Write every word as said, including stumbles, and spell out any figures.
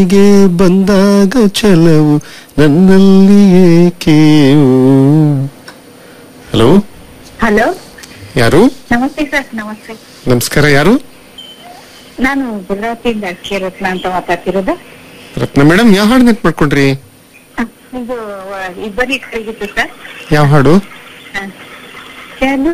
ಗೆ ಬಂದಾಗ ಛಲವು ನನ್ನಲ್ಲಿ ಏಕೆ? ಹಲೋ ಹಲೋ, ಯಾರು? ನಮಸ್ತೆ ಸರ್. ನಮಸ್ತೆ. ನಮಸ್ಕಾರ. ಯಾರು? ನಾನು ಭದ್ರಾವತಿಯಿಂದ ಅಕ್ಷಯ ರತ್ನ ಅಂತ ಮಾತಾಡ್ತಿರೋದು. ರತ್ನ ಮೇಡಮ್, ಯಾವ ಹಾಡು ನೆನ್ಪು ಮಾಡ್ಕೊಂಡ್ರಿ? ಇದು ಇಬ್ಬರಿಗೆ ಕರೆಗಿತ್ತು ಸರ್. ಯಾವ ಹಾಡು? ಚಲು